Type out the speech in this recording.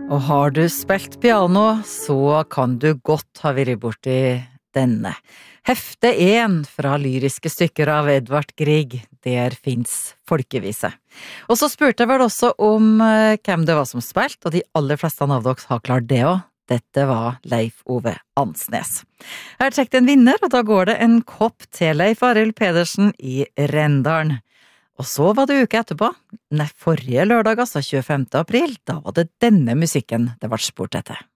Og har du spilt piano, så kan du godt ha vært borti denne. Hefte 1 fra lyriske stykker av Edvard Grieg, der finnes folkevise. Og så spurte jeg vel også om hvem det var som spilte, og de aller fleste av dere har klart det også. Dette var Leif Ove Ansnes. Jeg har trekt en vinner, og da går det en kopp til Leif Arild Pedersen i Rendalen. Og så var det uke etterpå, forrige lørdag, altså 25. april, da var det denne musikken det ble spurt etter.